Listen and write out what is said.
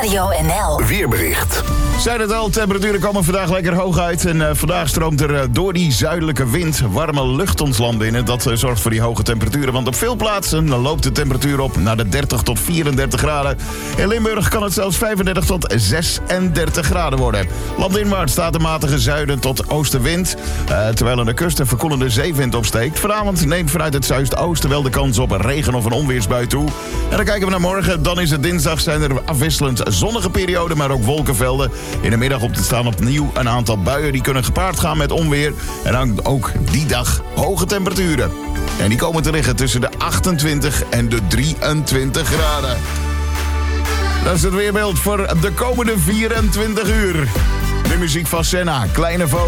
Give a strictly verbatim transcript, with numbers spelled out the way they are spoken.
Radio N L. Weerbericht. Zijn het al, temperaturen komen vandaag lekker hoog uit. En uh, vandaag stroomt er uh, door die zuidelijke wind warme lucht ons land binnen. Dat uh, zorgt voor die hoge temperaturen. Want op veel plaatsen dan loopt de temperatuur op naar de dertig tot vierendertig graden. In Limburg kan het zelfs vijfendertig tot zesendertig graden worden. Landinwaarts staat de matige zuiden tot oostenwind. Uh, terwijl aan de kust een verkoelende zeewind opsteekt. Vanavond neemt vanuit het zuidoosten wel de kans op een regen- of een onweersbui toe. En dan kijken we naar morgen. Dan is het dinsdag, zijn er afwisselend zonnige perioden, maar ook wolkenvelden. In de middag op te staan opnieuw een aantal buien die kunnen gepaard gaan met onweer. En dan ook die dag hoge temperaturen. En die komen te liggen tussen de achtentwintig en de drieëntwintig graden. Dat is het weerbeeld voor de komende vierentwintig uur. De muziek van Senna, Kleine Vogel.